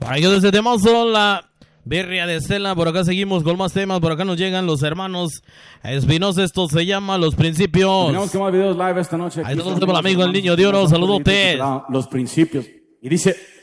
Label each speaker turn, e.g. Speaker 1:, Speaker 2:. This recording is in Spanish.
Speaker 1: Para que ese temazo, la birria de Estela. Por acá seguimos con más temas. Por acá nos llegan los hermanos Espinosa. Esto se llama Los Principios.
Speaker 2: Tenemos que más videos live esta noche.
Speaker 1: Ahí tenemos el amigo, el niño de oro. Saludotes.
Speaker 2: Los Principios. Y dice...